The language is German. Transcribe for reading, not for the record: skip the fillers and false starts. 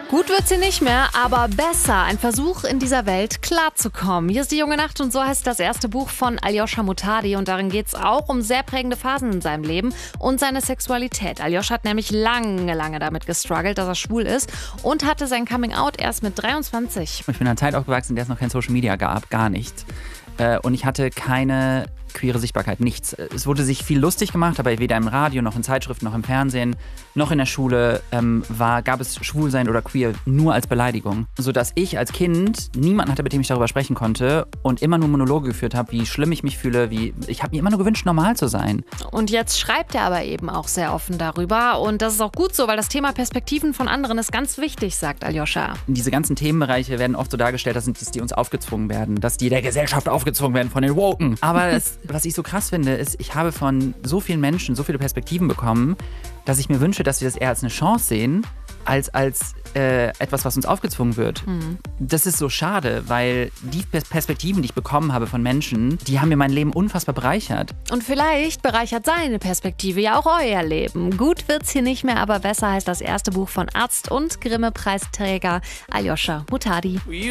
Gut wird sie nicht mehr, aber besser. Ein Versuch, in dieser Welt klarzukommen. Hier ist die junge Nacht und so heißt das erste Buch von Aljoscha Mutadi. Und darin geht es auch um sehr prägende Phasen in seinem Leben und seine Sexualität. Aljoscha hat nämlich lange damit gestruggelt, dass er schwul ist und hatte sein Coming-out erst mit 23. Ich bin in einer Zeit aufgewachsen, in der es noch kein Social Media gab, gar nicht. Und ich hatte keine queere Sichtbarkeit, nichts. Es wurde sich viel lustig gemacht, aber weder im Radio, noch in Zeitschriften, noch im Fernsehen, noch in der Schule gab es Schwulsein oder queer nur als Beleidigung. Sodass ich als Kind niemanden hatte, mit dem ich darüber sprechen konnte und immer nur Monologe geführt habe, wie schlimm ich mich fühle, ich habe mir immer nur gewünscht, normal zu sein. Und jetzt schreibt er aber eben auch sehr offen darüber und das ist auch gut so, weil das Thema Perspektiven von anderen ist ganz wichtig, sagt Aljoscha. Diese ganzen Themenbereiche werden oft so dargestellt, dass die uns aufgezwungen werden, dass die der Gesellschaft aufgezwungen werden von den Woken. Aber was ich so krass finde, ist, ich habe von so vielen Menschen so viele Perspektiven bekommen, dass ich mir wünsche, dass wir das eher als eine Chance sehen, als etwas, was uns aufgezwungen wird. Das ist so schade, weil die Perspektiven, die ich bekommen habe von Menschen, die haben mir mein Leben unfassbar bereichert. Und vielleicht bereichert seine Perspektive ja auch euer Leben. Gut wird's hier nicht mehr, aber besser heißt das erste Buch von Arzt und Grimme-Preisträger Aljoscha Mutadi.